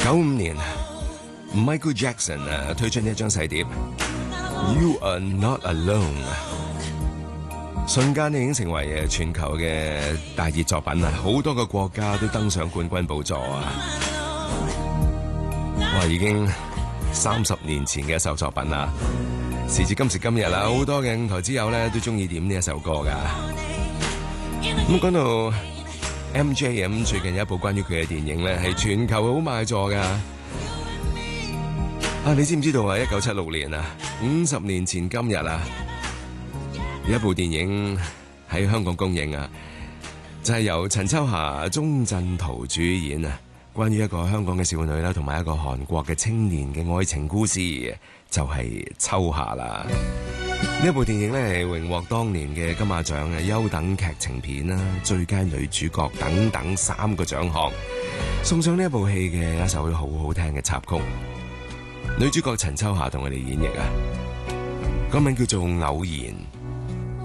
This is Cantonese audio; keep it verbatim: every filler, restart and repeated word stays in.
九五年 Michael Jackson 啊推出呢一張細碟 You Are Not Alone， 瞬間已經成為誒全球嘅大熱作品啊！好多個國家都登上冠軍寶座啊！哇，已經三十年前嘅一首作品啦，時至今時今日啦，好多嘅舞台之友咧都中意點呢一首歌噶。咁講到 M J 咁，最近有一部關於佢嘅電影咧，係全球好賣座噶。啊，你知唔知道啊？一九七六年啊，五十年前今日啊，有一部電影喺香港公映啊，就係由陳秋霞、鐘鎮濤主演啊，關於一個香港嘅少女啦，同埋一個韓國嘅青年嘅愛情故事，就係秋霞啦。呢部電影咧係榮獲當年嘅金馬獎嘅優等劇情片啦、最佳女主角等等三個獎項，送上呢一部戲嘅一首好好聽嘅插曲。女主角陳秋霞同我哋演繹啊，個名叫做《偶然》。